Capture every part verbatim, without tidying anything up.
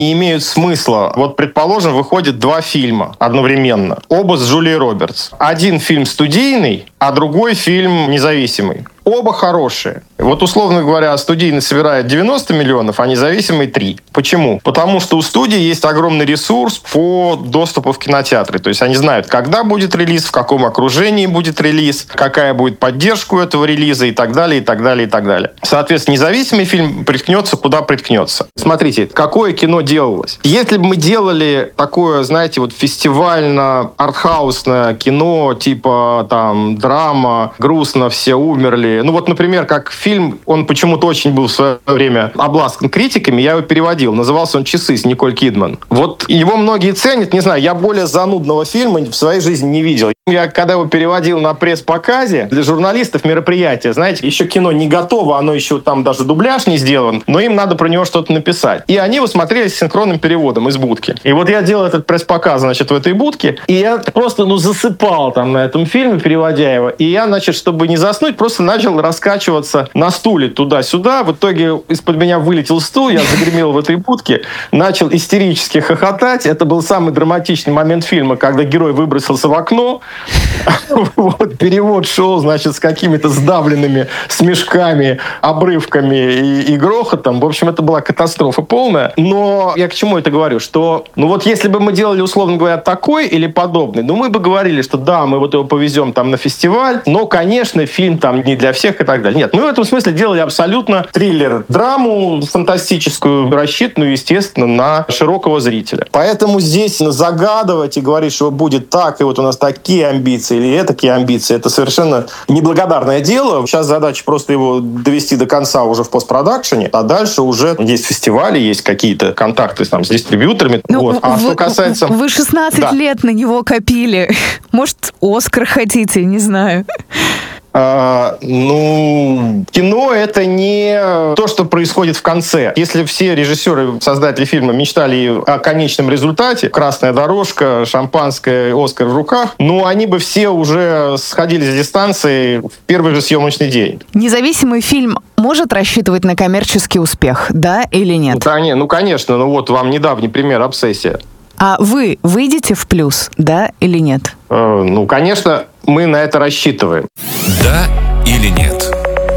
не имеют смысла. Вот, предположим, выходит два фильма одновременно. Оба с Джулией Робертс. Один фильм студийный, а другой фильм независимый. Оба хорошие. Вот, условно говоря, студийный собирает девяносто миллионов, а независимый три. Почему? Потому что у студии есть огромный ресурс по доступу в кинотеатры. То есть они знают, когда будет релиз, в каком окружении будет релиз, какая будет поддержка у этого релиза и так далее, и так далее, и так далее. Соответственно, независимый фильм приткнется, куда приткнется. Смотрите, какое кино делалось. Если бы мы делали такое, знаете, вот фестивально-артхаусное кино, типа там драма, грустно, все умерли. Ну вот, например, как фильм, он почему-то очень был в свое время обласкан критиками, я его переводил. Назывался он «Часы» с Николь Кидман. Вот его многие ценят, не знаю, я более занудного фильма в своей жизни не видел. Я когда его переводил на пресс-показе для журналистов мероприятия, знаете, еще кино не готово, оно еще там даже дубляж не сделан, но им надо про него что-то написать. И они его смотрели с синхронным переводом из будки. И вот я делал этот пресс-показ, значит, в этой будке, и я просто, ну, засыпал там на этом фильме, переводя его. И я, значит, чтобы не заснуть, просто начал раскачиваться на стуле туда-сюда. В итоге из-под меня вылетел стул, я загремел в этой будке, начал истерически хохотать. Это был самый драматичный момент фильма, когда герой выбросился в окно. Вот, перевод шел, значит, с какими-то сдавленными смешками, обрывками и, и грохотом. В общем, это была катастрофа полная. Но я к чему это говорю? Что, ну вот если бы мы делали, условно говоря, такой или подобный, ну мы бы говорили, что да, мы вот его повезем там на фестиваль, но, конечно, фильм там не для всех и так далее. Нет, мы в этом смысле делали абсолютно триллер, драму фантастическую, рассчитанную, естественно, на широкого зрителя. Поэтому здесь загадывать и говорить, что будет так, и вот у нас такие амбиции или такие амбиции, это совершенно неблагодарное дело. Сейчас задача просто его довести до конца уже в постпродакшене, а дальше уже есть фестивали, есть какие-то контакты там, с дистрибьюторами. Ну, вот. А вы, что касается... Вы шестнадцать да. лет на него копили. Может, Оскар хотите, не знаю. А, ну, кино — это не то, что происходит в конце. Если все режиссеры, создатели фильма мечтали о конечном результате, красная дорожка, шампанское, Оскар в руках, ну, они бы все уже сходили с дистанции в первый же съемочный день. Независимый фильм может рассчитывать на коммерческий успех, да или нет? Ну, конечно, ну, конечно. Ну, вот вам недавний пример «Обсессия». А вы выйдете в плюс, да или нет? Э, ну, конечно, мы на это рассчитываем. Да или нет?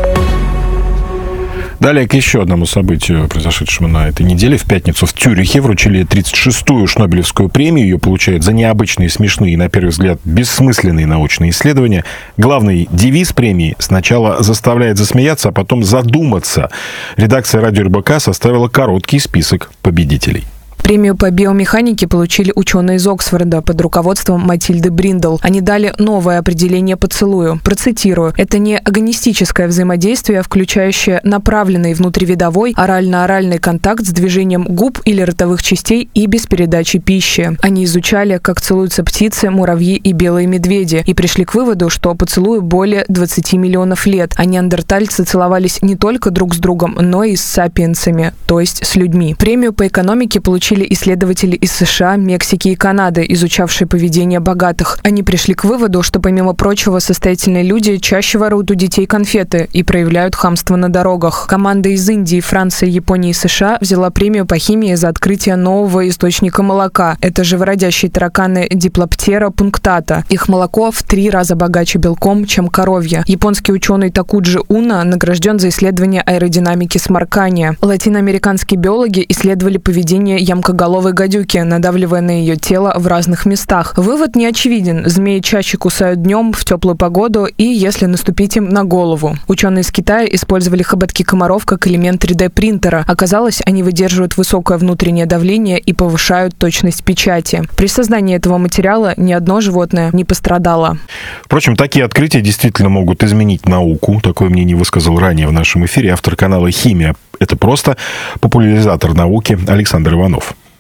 Далее к еще одному событию, произошедшему на этой неделе. В пятницу в Цюрихе вручили тридцать шестую Шнобелевскую премию. Ее получают за необычные, смешные и, на первый взгляд, бессмысленные научные исследования. Главный девиз премии сначала заставляет засмеяться, а потом задуматься. Редакция радио эр бэ ка составила короткий список победителей. Премию по биомеханике получили ученые из Оксфорда под руководством Матильды Бриндл. Они дали новое определение поцелую. Процитирую. Это не агонистическое взаимодействие, включающее направленный внутривидовой орально-оральный контакт с движением губ или ротовых частей и без передачи пищи. Они изучали, как целуются птицы, муравьи и белые медведи, и пришли к выводу, что поцелую более двадцати миллионов лет, а неандертальцы целовались не только друг с другом, но и с сапиенсами, то есть с людьми. Премию по экономике получили исследователи из США, Мексики и Канады, изучавшие поведение богатых. Они пришли к выводу, что, помимо прочего, состоятельные люди чаще воруют у детей конфеты и проявляют хамство на дорогах. Команда из Индии, Франции, Японии и США взяла премию по химии за открытие нового источника молока. Это живородящие тараканы Диплоптера пунктата. Их молоко в три раза богаче белком, чем коровье. Японский ученый Такуджи Уна награжден за исследование аэродинамики сморкания. Латиноамериканские биологи исследовали поведение ямкоголовой гадюки, надавливая на ее тело в разных местах. Вывод не очевиден. Змеи чаще кусают днем в теплую погоду и если наступить им на голову. Ученые из Китая использовали хоботки комаров как элемент три дэ принтера. Оказалось, они выдерживают высокое внутреннее давление и повышают точность печати. При создании этого материала ни одно животное не пострадало. Впрочем, такие открытия действительно могут изменить науку. Такое мнение высказал ранее в нашем эфире автор канала «Химия». Это просто популяризатор науки Александр Иванов.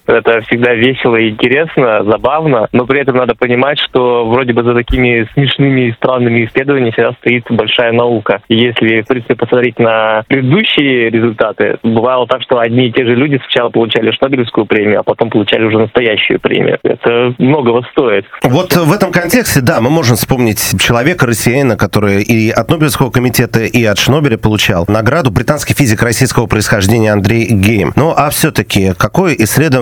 Это всегда весело и интересно, забавно, но при этом надо понимать, что вроде бы за такими смешными и странными исследованиями всегда стоит большая наука. И если, в принципе, посмотреть на предыдущие результаты, бывало так, что одни и те же люди сначала получали Шнобелевскую премию, а потом получали уже настоящую премию. Это многого стоит. Вот в этом контексте, да, мы можем вспомнить человека, россиянина, который и от Нобелевского комитета, и от Шнобеля получал награду, британский физик российского происхождения Андрей Гейм. Ну, а все-таки, какое исследование